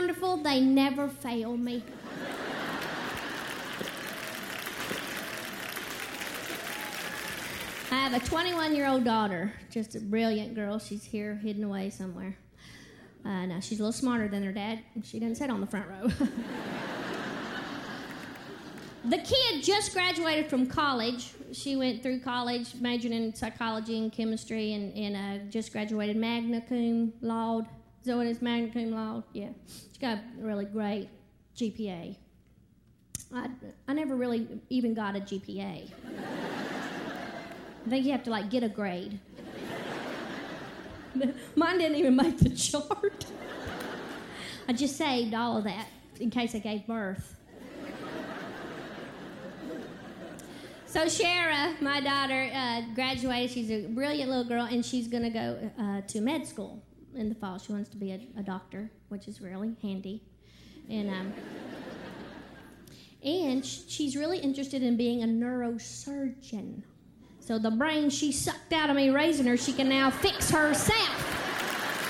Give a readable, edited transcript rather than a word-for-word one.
wonderful? They never fail me. I have a 21-year-old daughter, just a brilliant girl. She's here hidden away somewhere. Now, she's a little smarter than her dad, and she doesn't sit on the front row. The kid just graduated from college. She went through college, majored in psychology and chemistry, and just graduated magna cum laude. Is that what it is, magna cum laude? Yeah. She got a really great GPA. I never really even got a GPA. I think you have to, get a grade. Mine didn't even make the chart. I just saved all of that in case I gave birth. So Shara, my daughter, graduated. She's a brilliant little girl, and she's going to go to med school in the fall. She wants to be a doctor, which is really handy. And she's really interested in being a neurosurgeon. So the brain she sucked out of me raising her, she can now fix herself.